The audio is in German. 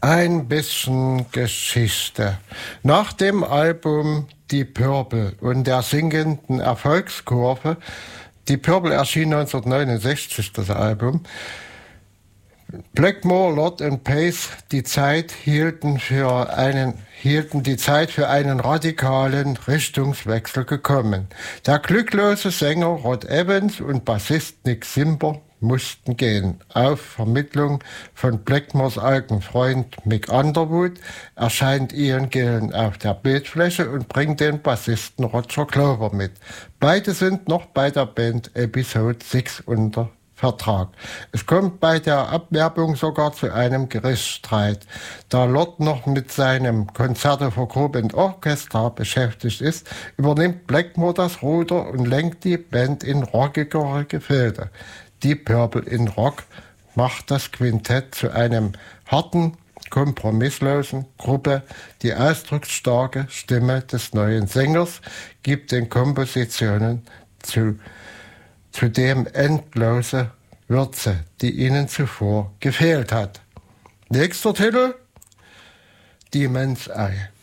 Ein bisschen Geschichte. Nach dem Album Die Purple und der sinkenden Erfolgskurve, Die Purple erschien 1969, das Album, Blackmore, Lord and Pace hielten die Zeit für einen radikalen Richtungswechsel gekommen. Der glücklose Sänger Rod Evans und Bassist Nick Simper mussten gehen. Auf Vermittlung von Blackmores alten Freund Mick Underwood erscheint Ian Gillan auf der Bildfläche und bringt den Bassisten Roger Glover mit. Beide sind noch bei der Band Episode 6 unter Vertrag. Es kommt bei der Abwerbung sogar zu einem Gerichtsstreit. Da Lord noch mit seinem Konzerte für Group and Orchestra beschäftigt ist, übernimmt Blackmore das Ruder und lenkt die Band in rockigere Gefilde. Die Purple in Rock macht das Quintett zu einem harten, kompromisslosen Gruppe. Die ausdrucksstarke Stimme des neuen Sängers gibt den Kompositionen zudem endlose Würze, die ihnen zuvor gefehlt hat. Nächster Titel: Demon's Eye.